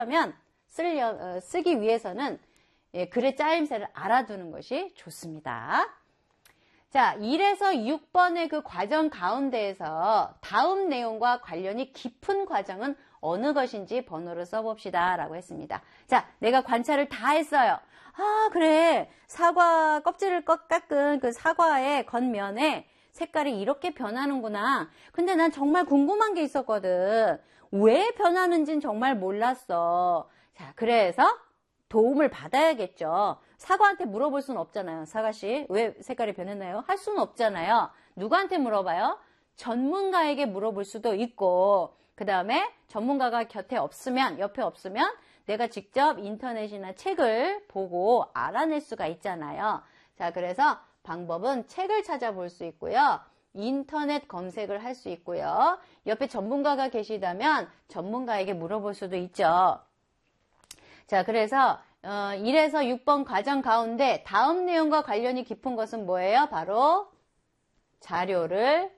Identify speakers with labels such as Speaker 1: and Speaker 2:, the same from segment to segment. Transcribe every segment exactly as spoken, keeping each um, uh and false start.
Speaker 1: 하면 쓰려, 어, 쓰기 위해서는 예, 글의 짜임새를 알아두는 것이 좋습니다. 자, 일에서 육 번의 그 과정 가운데에서 다음 내용과 관련이 깊은 과정은 어느 것인지 번호를 써봅시다 라고 했습니다. 자, 내가 관찰을 다 했어요. 아, 그래. 사과 껍질을 깎은 그 사과의 겉면에 색깔이 이렇게 변하는구나. 근데 난 정말 궁금한 게 있었거든. 왜 변하는지는 정말 몰랐어. 자, 그래서 도움을 받아야겠죠. 사과한테 물어볼 수는 없잖아요. 사과씨, 왜 색깔이 변했나요? 할 수는 없잖아요. 누구한테 물어봐요? 전문가에게 물어볼 수도 있고, 그 다음에 전문가가 곁에 없으면, 옆에 없으면 내가 직접 인터넷이나 책을 보고 알아낼 수가 있잖아요. 자, 그래서 방법은 책을 찾아볼 수 있고요. 인터넷 검색을 할 수 있고요. 옆에 전문가가 계시다면 전문가에게 물어볼 수도 있죠. 자, 그래서 어, 일에서 육 번 과정 가운데 다음 내용과 관련이 깊은 것은 뭐예요? 바로 자료를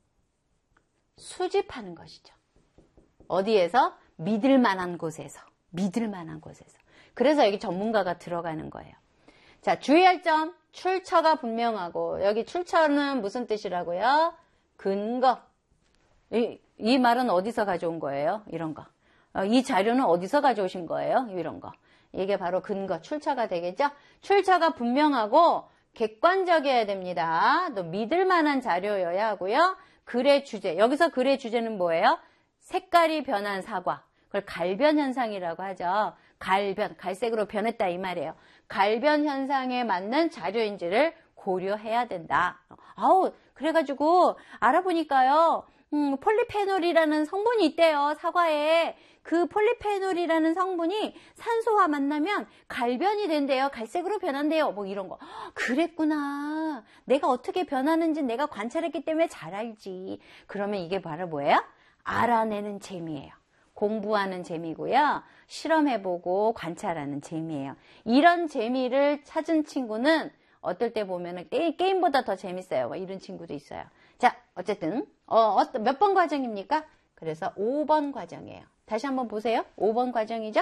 Speaker 1: 수집하는 것이죠. 어디에서? 믿을 만한 곳에서. 믿을 만한 곳에서. 그래서 여기 전문가가 들어가는 거예요. 자, 주의할 점. 출처가 분명하고, 여기 출처는 무슨 뜻이라고요? 근거. 이, 이 말은 어디서 가져온 거예요? 이런 거. 어, 이 자료는 어디서 가져오신 거예요? 이런 거. 이게 바로 근거, 출처가 되겠죠? 출처가 분명하고 객관적이어야 됩니다. 또 믿을 만한 자료여야 하고요. 글의 주제, 여기서 글의 주제는 뭐예요? 색깔이 변한 사과. 그걸 갈변 현상이라고 하죠. 갈변, 갈색으로 변했다 이 말이에요. 갈변 현상에 맞는 자료인지를 고려해야 된다. 아우, 그래가지고 알아보니까요. 음, 폴리페놀이라는 성분이 있대요. 사과에. 그 폴리페놀이라는 성분이 산소와 만나면 갈변이 된대요. 갈색으로 변한대요. 뭐 이런 거. 그랬구나. 내가 어떻게 변하는지 내가 관찰했기 때문에 잘 알지. 그러면 이게 바로 뭐예요? 알아내는 재미예요. 공부하는 재미고요. 실험해보고 관찰하는 재미예요. 이런 재미를 찾은 친구는 어떨 때 보면 게임보다 더 재밌어요. 뭐 이런 친구도 있어요. 자, 어쨌든 어, 몇 번 과정입니까? 그래서 오 번 과정이에요. 다시 한번 보세요. 오 번 과정이죠?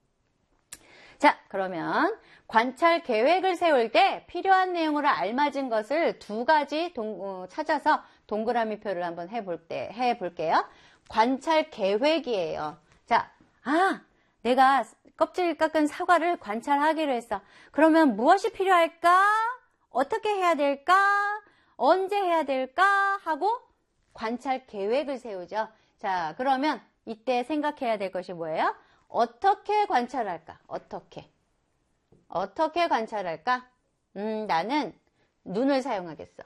Speaker 1: 자, 그러면 관찰 계획을 세울 때 필요한 내용으로 알맞은 것을 두 가지 동, 어, 찾아서 동그라미 표를 한번 해볼 때, 해볼게요. 관찰 계획이에요. 자, 아, 내가 껍질 깎은 사과를 관찰하기로 했어. 그러면 무엇이 필요할까? 어떻게 해야 될까? 언제 해야 될까? 하고 관찰 계획을 세우죠. 자, 그러면 이때 생각해야 될 것이 뭐예요? 어떻게 관찰할까? 어떻게? 어떻게 관찰할까? 음, 나는 눈을 사용하겠어.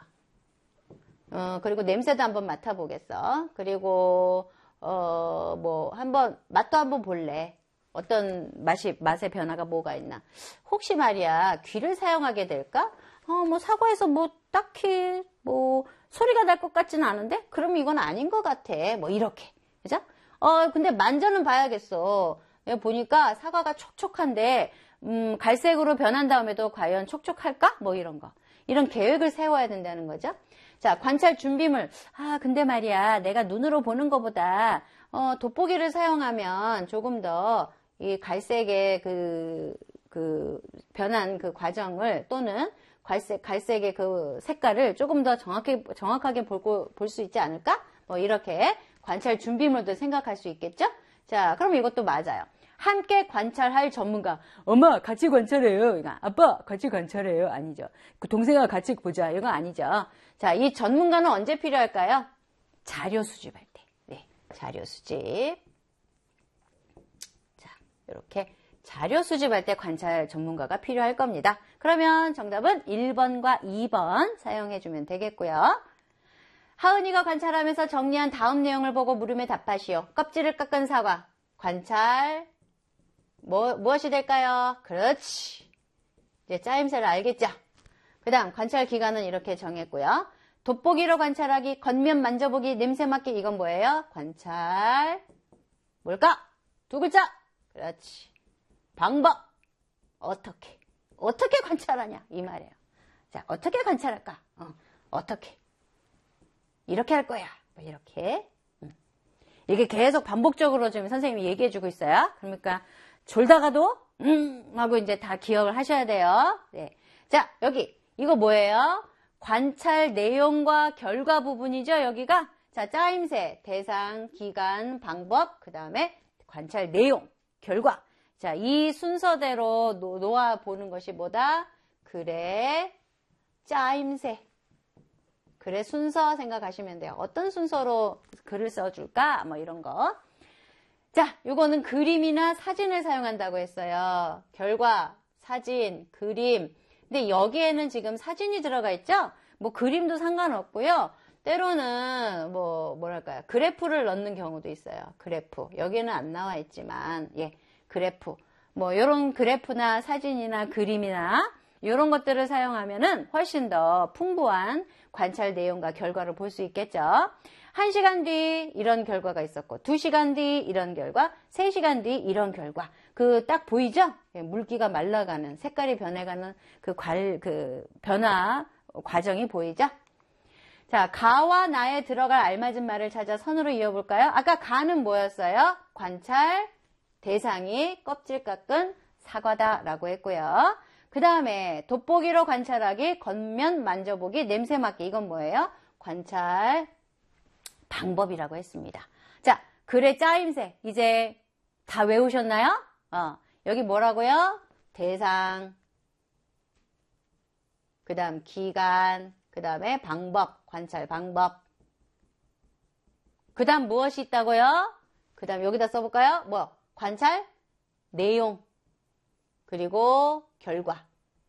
Speaker 1: 어, 그리고 냄새도 한번 맡아보겠어. 그리고, 어, 뭐, 한번, 맛도 한번 볼래. 어떤 맛이, 맛의 변화가 뭐가 있나. 혹시 말이야, 귀를 사용하게 될까? 어, 뭐, 사과에서 뭐, 딱히, 뭐, 소리가 날 것 같지는 않은데? 그럼 이건 아닌 것 같아. 뭐, 이렇게. 그죠? 어, 근데 만져는 봐야겠어. 여기 보니까 사과가 촉촉한데, 음, 갈색으로 변한 다음에도 과연 촉촉할까? 뭐, 이런 거. 이런 계획을 세워야 된다는 거죠. 자, 관찰 준비물. 아, 근데 말이야, 내가 눈으로 보는 것보다, 어, 돋보기를 사용하면 조금 더, 이 갈색의 그, 그, 변한 그 과정을, 또는 갈색, 갈색의 그 색깔을 조금 더 정확하게, 정확하게 볼 수 있지 않을까? 뭐, 이렇게 관찰 준비물도 생각할 수 있겠죠? 자, 그럼 이것도 맞아요. 함께 관찰할 전문가. 엄마, 같이 관찰해요. 이거 아빠, 같이 관찰해요. 아니죠. 그 동생과 같이 보자. 이거 아니죠. 자, 이 전문가는 언제 필요할까요? 자료 수집할 때. 네, 자료 수집. 자, 이렇게 자료 수집할 때 관찰 전문가가 필요할 겁니다. 그러면 정답은 일 번과 이 번 사용해주면 되겠고요. 하은이가 관찰하면서 정리한 다음 내용을 보고 물음에 답하시오. 껍질을 깎은 사과. 관찰. 뭐, 무엇이 될까요? 그렇지. 이제 짜임새를 알겠죠? 그 다음, 관찰 기간은 이렇게 정했고요. 돋보기로 관찰하기, 겉면 만져보기, 냄새 맡기, 이건 뭐예요? 관찰. 뭘까? 두 글자. 그렇지. 방법. 어떻게. 어떻게 관찰하냐? 이 말이에요. 자, 어떻게 관찰할까? 어, 어떻게. 이렇게 할 거야. 뭐 이렇게. 이게 계속 반복적으로 지금 선생님이 얘기해주고 있어요. 그러니까 졸다가도 음 하고 이제 다 기억을 하셔야 돼요. 네. 자, 여기 이거 뭐예요? 관찰 내용과 결과 부분이죠, 여기가. 자, 짜임새, 대상, 기간, 방법, 그 다음에 관찰 내용, 결과. 자, 이 순서대로 놓, 놓아보는 것이 뭐다? 글의 짜임새. 글의 순서 생각하시면 돼요. 어떤 순서로 글을 써줄까? 뭐 이런 거. 자, 요거는 그림이나 사진을 사용한다고 했어요. 결과, 사진, 그림. 근데 여기에는 지금 사진이 들어가 있죠? 뭐 그림도 상관없고요. 때로는 뭐 뭐랄까요? 그래프를 넣는 경우도 있어요. 그래프. 여기는 안 나와 있지만 예, 그래프. 뭐 이런 그래프나 사진이나 그림이나 이런 것들을 사용하면은 훨씬 더 풍부한 관찰 내용과 결과를 볼 수 있겠죠. 한 시간 뒤 이런 결과가 있었고, 두 시간 뒤 이런 결과, 세 시간 뒤 이런 결과. 그 딱 보이죠? 물기가 말라가는, 색깔이 변해가는 그 관, 그 변화 과정이 보이죠? 자, 가와 나에 들어갈 알맞은 말을 찾아 선으로 이어볼까요? 아까 가는 뭐였어요? 관찰, 대상이 껍질 깎은 사과다라고 했고요. 그 다음에 돋보기로 관찰하기, 겉면 만져보기, 냄새 맡기. 이건 뭐예요? 관찰 방법이라고 했습니다. 자, 글의 짜임새 이제 다 외우셨나요? 어, 여기 뭐라고요? 대상, 그 다음 기간, 그 다음에 방법, 관찰 방법. 그 다음 무엇이 있다고요? 그 다음 여기다 써볼까요? 뭐? 관찰, 내용, 그리고 결과.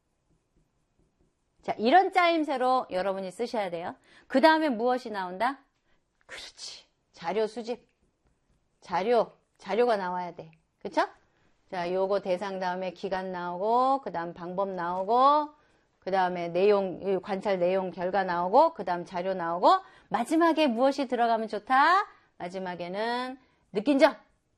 Speaker 1: 자, 이런 짜임새로 여러분이 쓰셔야 돼요. 그 다음에 무엇이 나온다? 그렇지. 자료 수집. 자료, 자료가 나와야 돼. 그쵸? 자, 요거 대상 다음에 기간 나오고, 그 다음 방법 나오고, 그 다음에 내용, 관찰 내용 결과 나오고, 그 다음 자료 나오고, 마지막에 무엇이 들어가면 좋다? 마지막에는 느낀 점.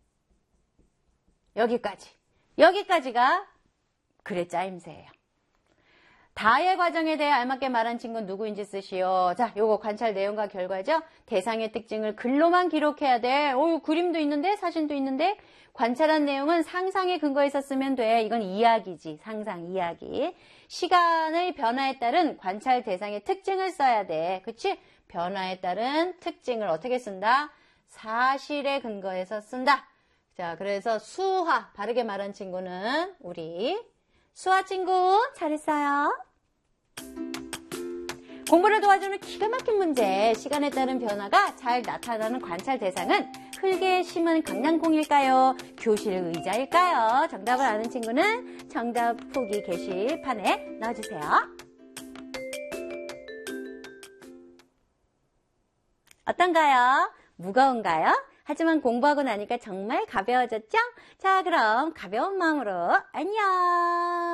Speaker 1: 여기까지. 여기까지가 글의 짜임새예요. 다의 과정에 대해 알맞게 말한 친구는 누구인지 쓰시오. 자, 요거 관찰 내용과 결과죠. 대상의 특징을 글로만 기록해야 돼. 오, 그림도 있는데, 사진도 있는데. 관찰한 내용은 상상의 근거에서 쓰면 돼. 이건 이야기지. 상상, 이야기. 시간의 변화에 따른 관찰 대상의 특징을 써야 돼. 그치? 변화에 따른 특징을 어떻게 쓴다? 사실에 근거해서 쓴다. 자, 그래서 수화, 바르게 말한 친구는 우리 수화 친구 잘했어요. 공부를 도와주는 기가 막힌 문제. 시간에 따른 변화가 잘 나타나는 관찰 대상은 흙에 심은 강낭콩일까요? 교실 의자일까요? 정답을 아는 친구는 정답 후기 게시판에 넣어주세요. 어떤가요? 무거운가요? 하지만 공부하고 나니까 정말 가벼워졌죠? 자, 그럼 가벼운 마음으로 안녕!